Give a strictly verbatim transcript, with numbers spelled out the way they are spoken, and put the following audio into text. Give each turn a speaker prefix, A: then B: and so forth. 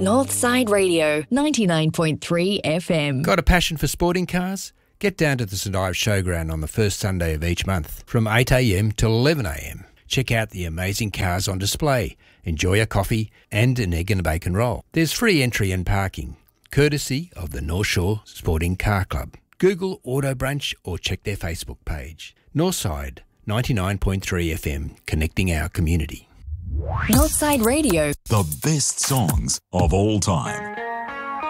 A: Northside Radio, ninety-nine point three F M.
B: Got a passion for sporting cars? Get down to the St Ives Showground on the first Sunday of each month from eight a m till eleven a m. Check out the amazing cars on display, enjoy a coffee and an egg and a bacon roll. There's free entry and parking, courtesy of the North Shore Sporting Car Club. Google Auto Brunch or check their Facebook page. Northside, ninety-nine point three F M, connecting our community.
A: Northside Radio.
C: The best songs of all time.